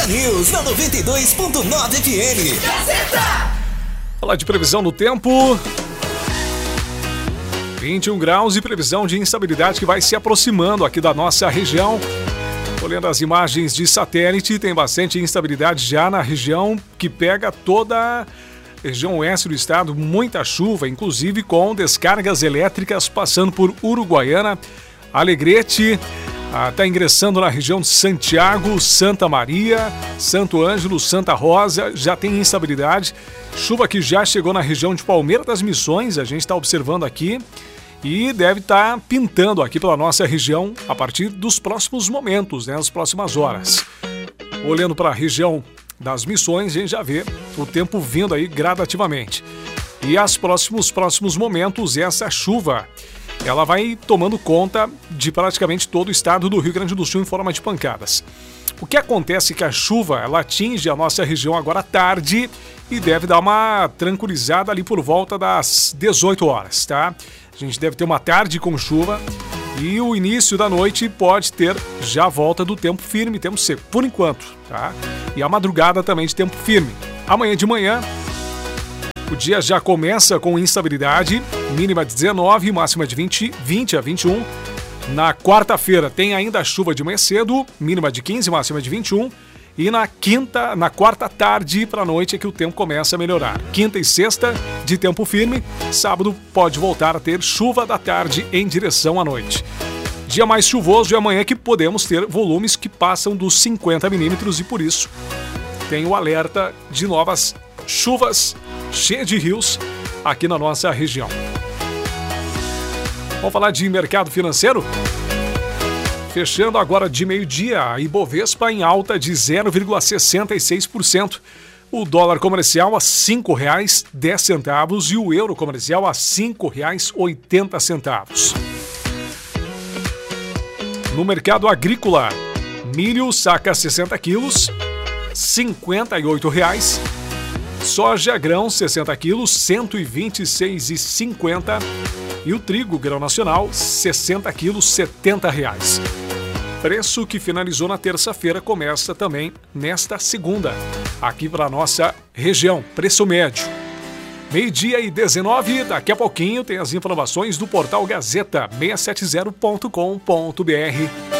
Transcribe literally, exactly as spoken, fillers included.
Gazeta News na noventa e dois ponto nove F M. Gazeta! Falar de previsão do tempo. vinte e um graus e previsão de instabilidade que vai se aproximando aqui da nossa região. Olhando as imagens de satélite, tem bastante instabilidade já na região que pega toda a região oeste do estado, muita chuva, inclusive com descargas elétricas passando por Uruguaiana, Alegrete, está ah, ingressando na região de Santiago, Santa Maria, Santo Ângelo, Santa Rosa, já tem instabilidade. Chuva que já chegou na região de Palmeira das Missões, a gente está observando aqui, e deve estar tá pintando aqui pela nossa região a partir dos próximos momentos, né, nas próximas horas. Olhando para a região das Missões, a gente já vê o tempo vindo aí gradativamente. E os próximos, próximos momentos, essa chuva, ela vai tomando conta de praticamente todo o estado do Rio Grande do Sul em forma de pancadas. O que acontece é que a chuva, ela atinge a nossa região agora à tarde e deve dar uma tranquilizada ali por volta das dezoito horas, tá? A gente deve ter uma tarde com chuva e o início da noite pode ter já a volta do tempo firme, tempo seco, por enquanto, tá? E a madrugada também de tempo firme. Amanhã de manhã, o dia já começa com instabilidade, mínima de dezenove, máxima de vinte, vinte a vinte e um. Na quarta-feira tem ainda chuva de manhã cedo, mínima de quinze, máxima de vinte e um. E na quinta, na quarta tarde para a noite é que o tempo começa a melhorar. Quinta e sexta de tempo firme, sábado pode voltar a ter chuva da tarde em direção à noite. Dia mais chuvoso de amanhã que podemos ter volumes que passam dos cinquenta milímetros e por isso tem o alerta de novas chuvas cheias de rios aqui na nossa região. Vamos falar de mercado financeiro? Fechando agora de meio-dia, a Ibovespa em alta de zero vírgula sessenta e seis por cento. O dólar comercial a cinco reais e dez centavos e o euro comercial a cinco reais e oitenta centavos. No mercado agrícola, milho saca sessenta quilos, cinquenta e oito reais. Soja grão sessenta quilos, cento e vinte e seis reais e cinquenta centavos. E o trigo grão nacional, sessenta quilos, setenta reais. Preço que finalizou na terça-feira começa também nesta segunda, aqui para a nossa região, preço médio. Meio-dia e dezenove, daqui a pouquinho tem as informações do portal Gazeta seiscentos e setenta ponto com ponto br.